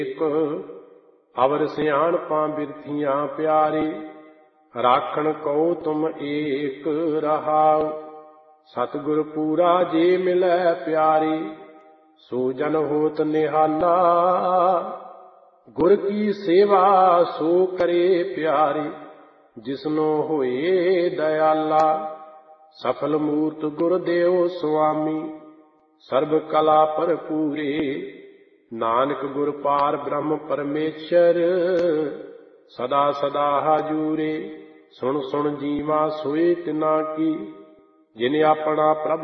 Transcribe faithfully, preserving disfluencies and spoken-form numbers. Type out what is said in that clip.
ਇੱਕ ਅਵਰ ਸਿਆਣਪਾਂ ਬਿਰਥੀਆਂ ਪਿਆਰੀ, ਰਾਖਣ ਕਉ ਤੁਮ ਏਕ ਰਹਾਉ। ਸਤਿਗੁਰ ਪੂਰਾ ਜੇ ਮਿਲੈ ਪਿਆਰੀ, ਸੋ ਜਨ ਹੋਤ ਨਿਹਾਲਾ। ਗੁਰ ਕੀ ਸੇਵਾ ਸੋ ਕਰੇ ਪਿਆਰੀ, ਜਿਸਨੋ ਹੋਏ ਦਇਆਲਾ। ਸਫਲ ਮੂਰਤ ਗੁਰਦੇਵ ਸੁਆਮੀ, ਸਰਬ ਕਲਾ ਭਰਪੂਰੇ। ਨਾਨਕ ਗੁਰ ਪਾਰ ਬ੍ਰਹਮ ਪਰਮੇਸ਼ਰ, ਸਦਾ ਸਦਾ ਹਾਜੂਰੇ। ਸੁਣ ਸੁਣ ਜੀਵਾ ਸੋਏ ਤਿਨਾ ਕੀ, ਜਿਨ ਆਪਣਾ ਪ੍ਰਭ